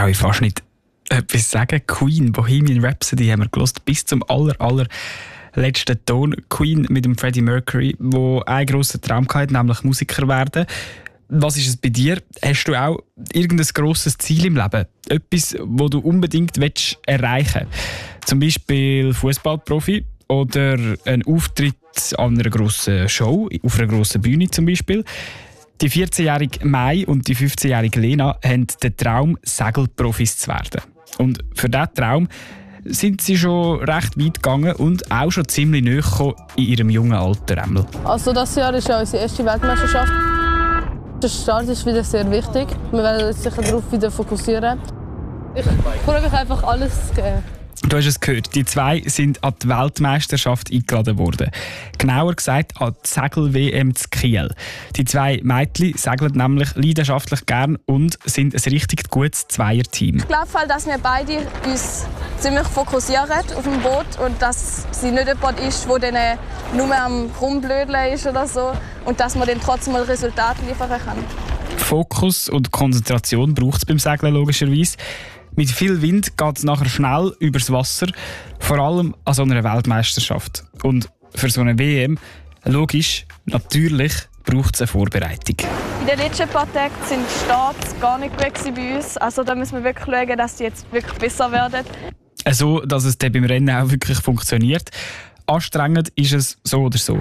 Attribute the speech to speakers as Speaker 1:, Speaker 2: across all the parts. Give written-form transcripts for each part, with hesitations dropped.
Speaker 1: traue ich fast nicht etwas sagen. Queen, Bohemian Rhapsody haben wir gehört, bis zum allerletzten Ton. Queen mit dem Freddie Mercury, der einen grossen Traum hatte, nämlich Musiker werden. Was ist es bei dir? Hast du auch irgendein grosses Ziel im Leben? Etwas, das du unbedingt erreichen willst? Zum Beispiel Fußballprofi oder ein Auftritt an einer grossen Show, auf einer grossen Bühne zum Beispiel. Die 14-jährige Mai und die 15-jährige Lena haben den Traum, Segelprofis zu werden. Und für diesen Traum sind sie schon recht weit gegangen und auch schon ziemlich nahe gekommen in ihrem jungen Alter.
Speaker 2: Also das Jahr ist ja unsere erste Weltmeisterschaft. Der Start ist wieder sehr wichtig. Wir werden uns sicher darauf wieder fokussieren. Ich freue mich einfach, alles zu geben.
Speaker 1: Du hast es gehört, die zwei sind an die Weltmeisterschaft eingeladen worden. Genauer gesagt an die Segel-WM zu Kiel. Die zwei Mädchen segeln nämlich leidenschaftlich gern und sind ein richtig gutes Zweierteam.
Speaker 2: Ich glaube, dass wir beide uns ziemlich fokussieren auf dem Boot und dass sie nicht jemand ist, der dann nur am Rumblödeln ist oder so und dass man dann trotzdem mal Resultate liefern kann.
Speaker 1: Fokus und Konzentration braucht es beim Segeln logischerweise. Mit viel Wind geht es nachher schnell übers Wasser, vor allem an so einer Weltmeisterschaft. Und für so eine WM, logisch, natürlich, braucht es eine Vorbereitung.
Speaker 2: In den letzten paar Tagen sind die Starts gar nicht gut bei uns. Also da müssen wir wirklich schauen, dass die jetzt wirklich besser werden.
Speaker 1: So, dass es dann beim Rennen auch wirklich funktioniert. Anstrengend ist es so oder so.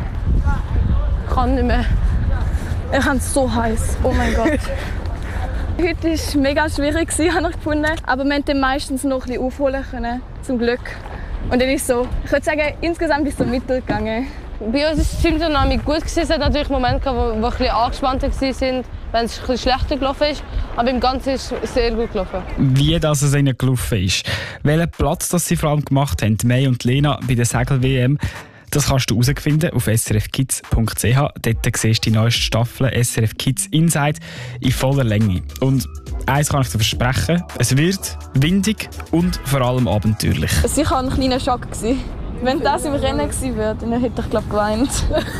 Speaker 2: Ich kann nicht mehr. Ich habe es so heiß. Oh mein Gott. Heute war es mega schwierig, habe ich gefunden. Aber wir konnten meistens noch ein bisschen aufholen können, zum Glück. Und dann ist so, ich würde sagen, insgesamt ist es so mittelgegangen.
Speaker 3: Bei uns war die Teamdynamik gut. Es hat natürlich Momente, wo ein bisschen angespannter waren, wenn es ein bisschen schlechter gelaufen ist. Aber im Ganzen ist es sehr gut gelaufen.
Speaker 1: Wie das es ihnen gelaufen ist, welchen Platz das sie vor allem gemacht haben, May und Lena bei der Segel-WM, das kannst du herausfinden auf srfkids.ch. Dort siehst du die neueste Staffel SRF Kids Inside in voller Länge. Und eins kann ich dir versprechen, es wird windig und vor allem abenteuerlich.
Speaker 2: Es war sicher ein kleiner Schock. Wenn das im Rennen gewesen wäre, dann hätte ich geweint.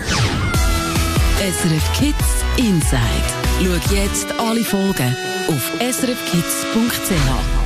Speaker 4: SRF Kids Inside. Schau jetzt alle Folgen auf srfkids.ch.